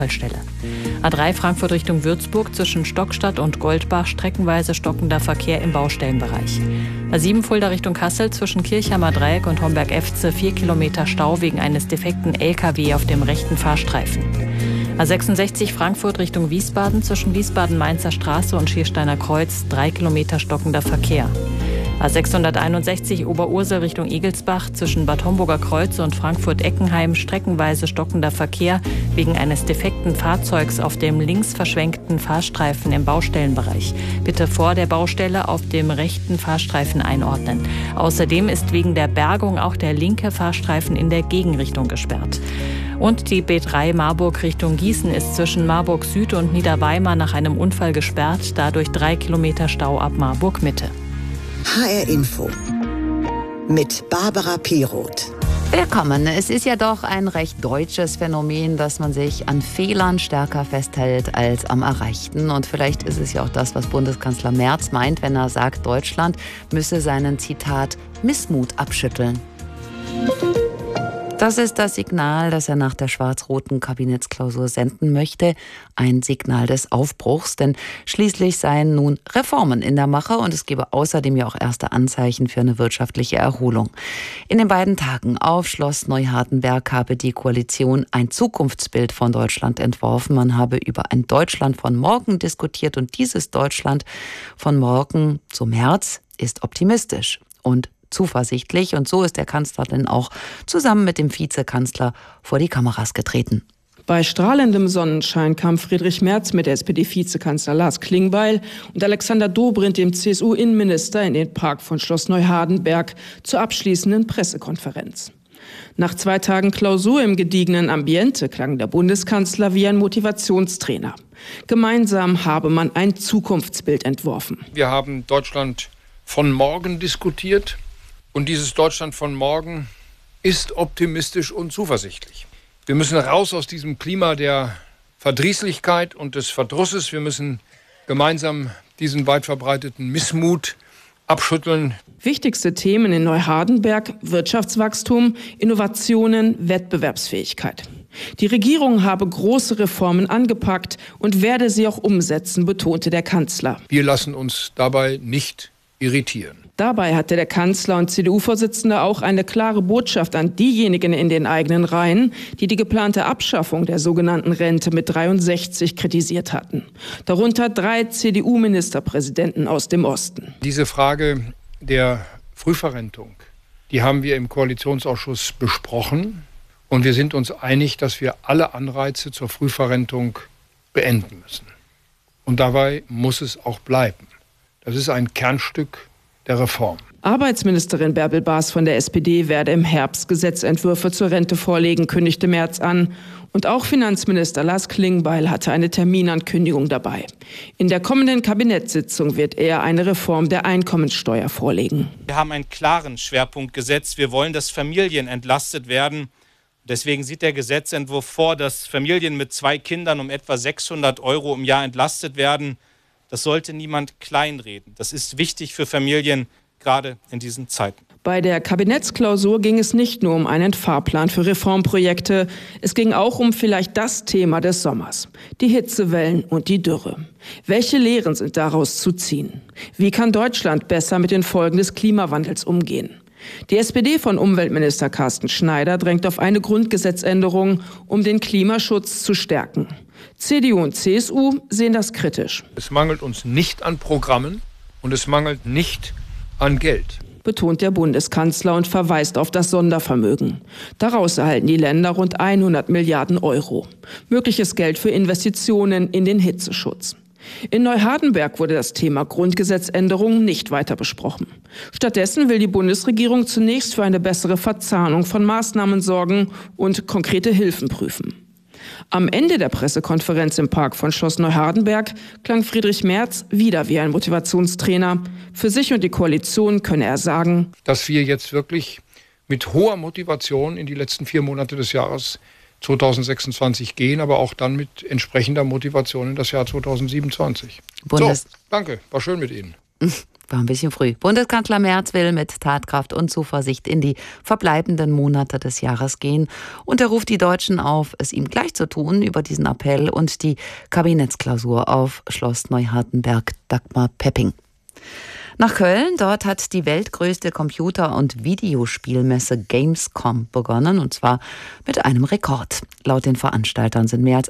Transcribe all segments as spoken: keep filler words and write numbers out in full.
Stelle. A drei Frankfurt Richtung Würzburg zwischen Stockstadt und Goldbach streckenweise stockender Verkehr im Baustellenbereich. A sieben Fulda Richtung Kassel zwischen Kirchheimer Dreieck und Homberg-Efze vier Kilometer Stau wegen eines defekten L K W auf dem rechten Fahrstreifen. A sechsundsechzig Frankfurt Richtung Wiesbaden zwischen Wiesbaden-Mainzer Straße und Schiersteiner Kreuz drei Kilometer stockender Verkehr. A sechshunderteinundsechzig Oberursel Richtung Igelsbach zwischen Bad Homburger Kreuz und Frankfurt-Eckenheim streckenweise stockender Verkehr wegen eines defekten Fahrzeugs auf dem links verschwenkten Fahrstreifen im Baustellenbereich. Bitte vor der Baustelle auf dem rechten Fahrstreifen einordnen. Außerdem ist wegen der Bergung auch der linke Fahrstreifen in der Gegenrichtung gesperrt. Und die B drei Marburg Richtung Gießen ist zwischen Marburg Süd und Niederweimar nach einem Unfall gesperrt, dadurch drei Kilometer Stau ab Marburg Mitte. H R Info mit Barbara Piroth. Willkommen. Es ist ja doch ein recht deutsches Phänomen, dass man sich an Fehlern stärker festhält als am Erreichten. Und vielleicht ist es ja auch das, was Bundeskanzler Merz meint, wenn er sagt, Deutschland müsse seinen, Zitat, Missmut abschütteln. Das ist das Signal, das er nach der schwarz-roten Kabinettsklausur senden möchte. Ein Signal des Aufbruchs, denn schließlich seien nun Reformen in der Mache und es gebe außerdem ja auch erste Anzeichen für eine wirtschaftliche Erholung. In den beiden Tagen auf Schloss Neuhardenberg habe die Koalition ein Zukunftsbild von Deutschland entworfen. Man habe über ein Deutschland von morgen diskutiert und dieses Deutschland von morgen, so Merz, ist optimistisch und zuversichtlich. Und so ist der Kanzler dann auch zusammen mit dem Vizekanzler vor die Kameras getreten. Bei strahlendem Sonnenschein kam Friedrich Merz mit S P D-Vizekanzler Lars Klingbeil und Alexander Dobrindt, dem C S U-Innenminister, in den Park von Schloss Neuhardenberg zur abschließenden Pressekonferenz. Nach zwei Tagen Klausur im gediegenen Ambiente klang der Bundeskanzler wie ein Motivationstrainer. Gemeinsam habe man ein Zukunftsbild entworfen. Wir haben Deutschland von morgen diskutiert. Und dieses Deutschland von morgen ist optimistisch und zuversichtlich. Wir müssen raus aus diesem Klima der Verdrießlichkeit und des Verdrusses. Wir müssen gemeinsam diesen weit verbreiteten Missmut abschütteln. Wichtigste Themen in Neuhardenberg: Wirtschaftswachstum, Innovationen, Wettbewerbsfähigkeit. Die Regierung habe große Reformen angepackt und werde sie auch umsetzen, betonte der Kanzler. Wir lassen uns dabei nicht irritieren. Dabei hatte der Kanzler und C D U-Vorsitzende auch eine klare Botschaft an diejenigen in den eigenen Reihen, die die geplante Abschaffung der sogenannten Rente mit dreiundsechzig kritisiert hatten. Darunter drei C D U-Ministerpräsidenten aus dem Osten. Diese Frage der Frühverrentung, die haben wir im Koalitionsausschuss besprochen. Und wir sind uns einig, dass wir alle Anreize zur Frühverrentung beenden müssen. Und dabei muss es auch bleiben. Das ist ein Kernstück der Reform. Arbeitsministerin Bärbel Baas von der S P D werde im Herbst Gesetzentwürfe zur Rente vorlegen, kündigte Merz an. Und auch Finanzminister Lars Klingbeil hatte eine Terminankündigung dabei. In der kommenden Kabinettssitzung wird er eine Reform der Einkommenssteuer vorlegen. Wir haben einen klaren Schwerpunkt gesetzt. Wir wollen, dass Familien entlastet werden. Deswegen sieht der Gesetzentwurf vor, dass Familien mit zwei Kindern um etwa sechshundert Euro im Jahr entlastet werden. Das sollte niemand kleinreden. Das ist wichtig für Familien, gerade in diesen Zeiten. Bei der Kabinettsklausur ging es nicht nur um einen Fahrplan für Reformprojekte. Es ging auch um vielleicht das Thema des Sommers: die Hitzewellen und die Dürre. Welche Lehren sind daraus zu ziehen? Wie kann Deutschland besser mit den Folgen des Klimawandels umgehen? Die S P D von Umweltminister Carsten Schneider drängt auf eine Grundgesetzänderung, um den Klimaschutz zu stärken. C D U und C S U sehen das kritisch. Es mangelt uns nicht an Programmen und es mangelt nicht an Geld, betont der Bundeskanzler und verweist auf das Sondervermögen. Daraus erhalten die Länder rund hundert Milliarden Euro. Mögliches Geld für Investitionen in den Hitzeschutz. In Neuhardenberg wurde das Thema Grundgesetzänderung nicht weiter besprochen. Stattdessen will die Bundesregierung zunächst für eine bessere Verzahnung von Maßnahmen sorgen und konkrete Hilfen prüfen. Am Ende der Pressekonferenz im Park von Schloss Neuhardenberg klang Friedrich Merz wieder wie ein Motivationstrainer. Für sich und die Koalition könne er sagen, dass wir jetzt wirklich mit hoher Motivation in die letzten vier Monate des Jahres zweitausendsechsundzwanzig gehen, aber auch dann mit entsprechender Motivation in das Jahr zweitausendsiebenundzwanzig. Bundes- so, danke, war schön mit Ihnen. War ein bisschen früh. Bundeskanzler Merz will mit Tatkraft und Zuversicht in die verbleibenden Monate des Jahres gehen. Und er ruft die Deutschen auf, es ihm gleich zu tun über diesen Appell und die Kabinettsklausur auf Schloss Neuhardenberg. Dagmar Pepping. Nach Köln, dort hat die weltgrößte Computer- und Videospielmesse Gamescom begonnen, und zwar mit einem Rekord. Laut den Veranstaltern sind mehr als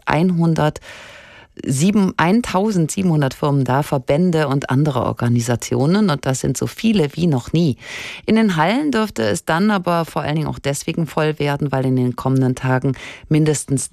eintausendsiebenhundert Firmen da, Verbände und andere Organisationen, und das sind so viele wie noch nie. In den Hallen dürfte es dann aber vor allen Dingen auch deswegen voll werden, weil in den kommenden Tagen mindestens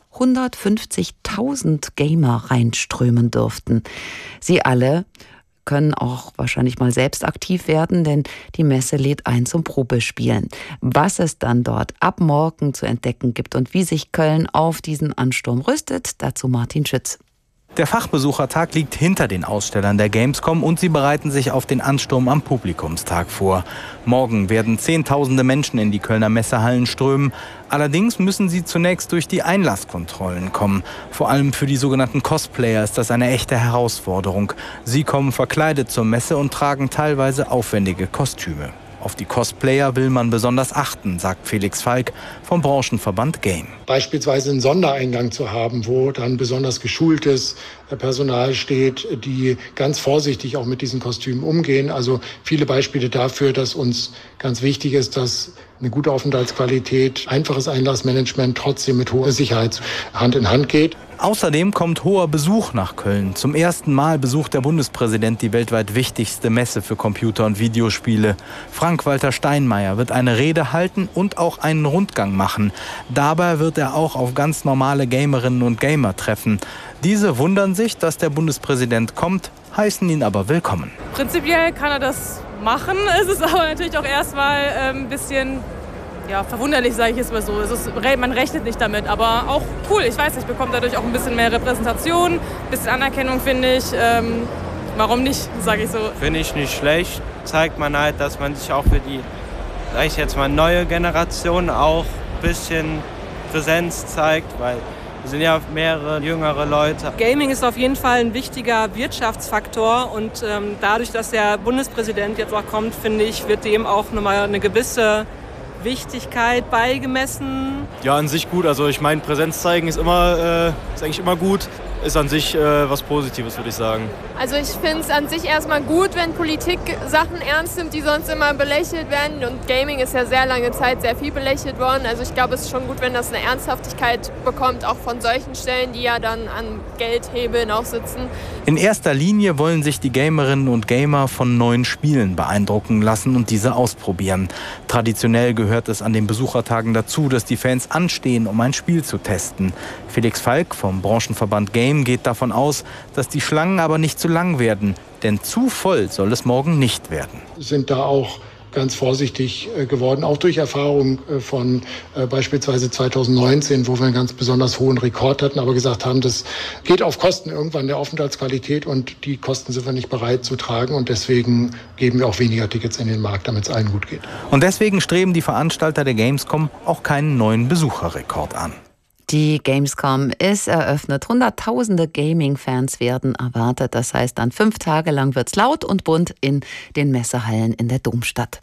dreihundertfünfzigtausend Gamer reinströmen dürften. Sie alle können auch wahrscheinlich mal selbst aktiv werden, denn die Messe lädt ein zum Probespielen. Was es dann dort ab morgen zu entdecken gibt und wie sich Köln auf diesen Ansturm rüstet, dazu Martin Schütz. Der Fachbesuchertag liegt hinter den Ausstellern der Gamescom und sie bereiten sich auf den Ansturm am Publikumstag vor. Morgen werden Zehntausende Menschen in die Kölner Messehallen strömen. Allerdings müssen sie zunächst durch die Einlasskontrollen kommen. Vor allem für die sogenannten Cosplayer ist das eine echte Herausforderung. Sie kommen verkleidet zur Messe und tragen teilweise aufwendige Kostüme. Auf die Cosplayer will man besonders achten, sagt Felix Falk vom Branchenverband Game. Beispielsweise einen Sondereingang zu haben, wo dann besonders geschultes Personal steht, die ganz vorsichtig auch mit diesen Kostümen umgehen. Also viele Beispiele dafür, dass uns ganz wichtig ist, dass eine gute Aufenthaltsqualität, einfaches Einlassmanagement trotzdem mit hoher Sicherheit Hand in Hand geht. Außerdem kommt hoher Besuch nach Köln. Zum ersten Mal besucht der Bundespräsident die weltweit wichtigste Messe für Computer- und Videospiele. Frank-Walter Steinmeier wird eine Rede halten und auch einen Rundgang machen. Dabei wird er auch auf ganz normale Gamerinnen und Gamer treffen. Diese wundern sich, dass der Bundespräsident kommt, heißen ihn aber willkommen. Prinzipiell kann er das machen. Es ist aber natürlich auch erstmal ein ähm, bisschen ja, verwunderlich, sage ich jetzt mal so. Es ist, man rechnet nicht damit, aber auch cool. Ich weiß nicht, bekommt dadurch auch ein bisschen mehr Repräsentation, ein bisschen Anerkennung, finde ich. Ähm, warum nicht, sage ich so. Finde ich nicht schlecht. Zeigt man halt, dass man sich auch für die, sage ich jetzt mal, neue Generation auch ein bisschen Präsenz zeigt, weil wir sind ja mehrere jüngere Leute. Gaming ist auf jeden Fall ein wichtiger Wirtschaftsfaktor und ähm, dadurch, dass der Bundespräsident jetzt auch kommt, finde ich, wird dem auch nochmal eine gewisse Wichtigkeit beigemessen. Ja, an sich gut. Also ich meine, Präsenz zeigen ist immer, äh, ist eigentlich immer gut. Ist an sich äh, was Positives, würde ich sagen. Also ich finde es an sich erstmal gut, wenn Politik Sachen ernst nimmt, die sonst immer belächelt werden. Und Gaming ist ja sehr lange Zeit sehr viel belächelt worden. Also ich glaube, es ist schon gut, wenn das eine Ernsthaftigkeit bekommt, auch von solchen Stellen, die ja dann an Geldhebeln auch sitzen. In erster Linie wollen sich die Gamerinnen und Gamer von neuen Spielen beeindrucken lassen und diese ausprobieren. Traditionell gehört es an den Besuchertagen dazu, dass die Fans anstehen, um ein Spiel zu testen. Felix Falk vom Branchenverband Game geht davon aus, dass die Schlangen aber nicht zu lang werden, denn zu voll soll es morgen nicht werden. Sind da auch ganz vorsichtig geworden, auch durch Erfahrung von äh, beispielsweise zweitausendneunzehn, wo wir einen ganz besonders hohen Rekord hatten, aber gesagt haben, das geht auf Kosten irgendwann der Aufenthaltsqualität und die Kosten sind wir nicht bereit zu tragen und deswegen geben wir auch weniger Tickets in den Markt, damit es allen gut geht. Und deswegen streben die Veranstalter der Gamescom auch keinen neuen Besucherrekord an. Die Gamescom ist eröffnet. Hunderttausende Gaming-Fans werden erwartet. Das heißt, dann fünf Tage lang wird's laut und bunt in den Messehallen in der Domstadt.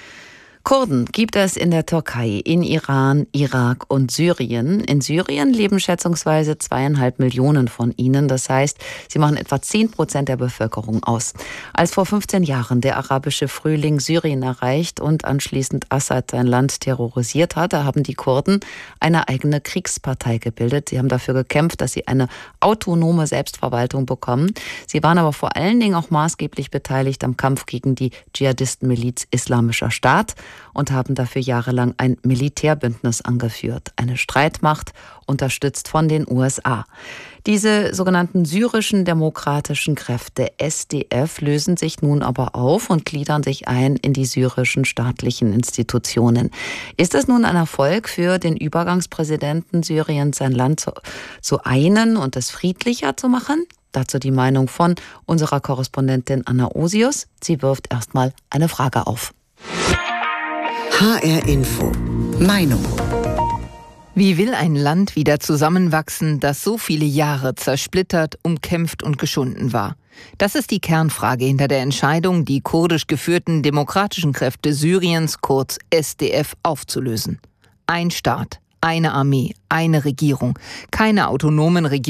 Kurden gibt es in der Türkei, in Iran, Irak und Syrien. In Syrien leben schätzungsweise zweieinhalb Millionen von ihnen. Das heißt, sie machen etwa zehn Prozent der Bevölkerung aus. Als vor fünfzehn Jahren der arabische Frühling Syrien erreicht und anschließend Assad sein Land terrorisiert hat, da haben die Kurden eine eigene Kriegspartei gebildet. Sie haben dafür gekämpft, dass sie eine autonome Selbstverwaltung bekommen. Sie waren aber vor allen Dingen auch maßgeblich beteiligt am Kampf gegen die Dschihadistenmiliz Islamischer Staat und haben dafür jahrelang ein Militärbündnis angeführt, eine Streitmacht, unterstützt von den U S A. Diese sogenannten syrischen demokratischen Kräfte, S D F, lösen sich nun aber auf und gliedern sich ein in die syrischen staatlichen Institutionen. Ist es nun ein Erfolg für den Übergangspräsidenten Syriens, sein Land zu, zu einen und es friedlicher zu machen? Dazu die Meinung von unserer Korrespondentin Anna Osius. Sie wirft erstmal eine Frage auf. H R Info. Meinung. Wie will ein Land wieder zusammenwachsen, das so viele Jahre zersplittert, umkämpft und geschunden war? Das ist die Kernfrage hinter der Entscheidung, die kurdisch geführten demokratischen Kräfte Syriens, kurz S D F, aufzulösen. Ein Staat, eine Armee, eine Regierung, keine autonomen Regionen.